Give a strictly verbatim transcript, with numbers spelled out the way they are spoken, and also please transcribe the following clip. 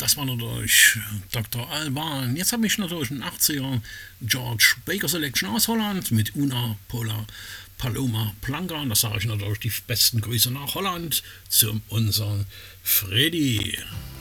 das war natürlich Doktor Alban. Jetzt habe ich natürlich in den achtziger George Baker Selection aus Holland mit Una Pola Paloma Blanca. Und das sage ich natürlich die besten Grüße nach Holland zu unserem Freddy.